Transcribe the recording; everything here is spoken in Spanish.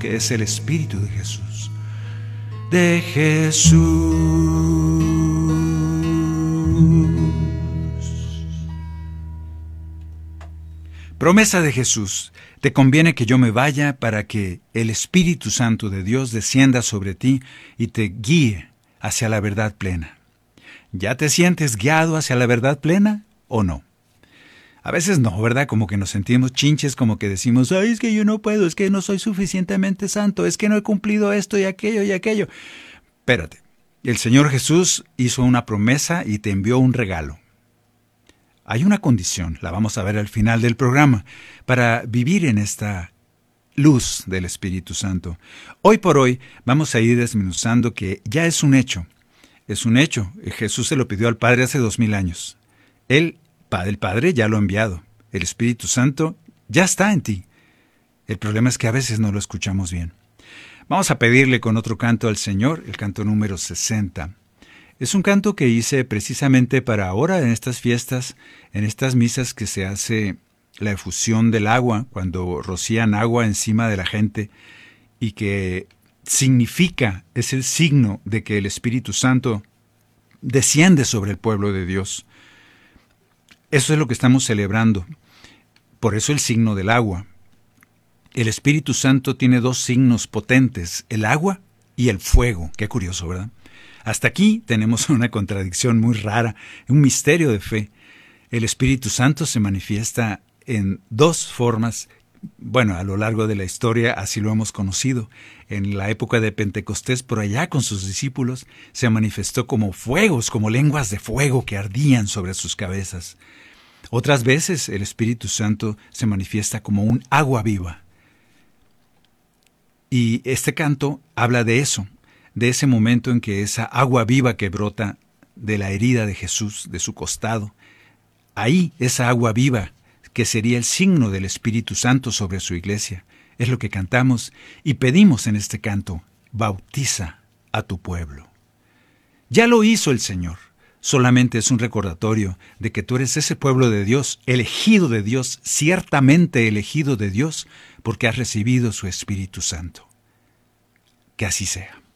que es el Espíritu de Jesús. De Jesús. Promesa de Jesús: te conviene que yo me vaya para que el Espíritu Santo de Dios descienda sobre ti y te guíe hacia la verdad plena. ¿Ya te sientes guiado hacia la verdad plena o no? A veces no, ¿verdad? Como que nos sentimos chinches, como que decimos, ay, es que yo no puedo, es que no soy suficientemente santo, es que no he cumplido esto y aquello y aquello. Espérate, el Señor Jesús hizo una promesa y te envió un regalo. Hay una condición, la vamos a ver al final del programa, para vivir en esta luz del Espíritu Santo. Hoy por hoy vamos a ir desmenuzando que ya es un hecho. Es un hecho. Jesús se lo pidió al Padre hace 2000 años. El Padre ya lo ha enviado. El Espíritu Santo ya está en ti. El problema es que a veces no lo escuchamos bien. Vamos a pedirle con otro canto al Señor, el canto número 60. Es un canto que hice precisamente para ahora en estas fiestas, en estas misas que se hace la efusión del agua, cuando rocían agua encima de la gente, y que significa, es el signo de que el Espíritu Santo desciende sobre el pueblo de Dios. Eso es lo que estamos celebrando. Por eso el signo del agua. El Espíritu Santo tiene dos signos potentes, el agua y el fuego. Qué curioso, ¿verdad? Hasta aquí tenemos una contradicción muy rara, un misterio de fe. El Espíritu Santo se manifiesta en dos formas. Bueno, a lo largo de la historia así lo hemos conocido. En la época de Pentecostés, por allá con sus discípulos, se manifestó como fuegos, como lenguas de fuego que ardían sobre sus cabezas. Otras veces el Espíritu Santo se manifiesta como un agua viva. Y este canto habla de eso, de ese momento en que esa agua viva que brota de la herida de Jesús, de su costado, ahí esa agua viva que sería el signo del Espíritu Santo sobre su iglesia, es lo que cantamos y pedimos en este canto: bautiza a tu pueblo. Ya lo hizo el Señor, solamente es un recordatorio de que tú eres ese pueblo de Dios, elegido de Dios, ciertamente elegido de Dios, porque has recibido su Espíritu Santo. Que así sea.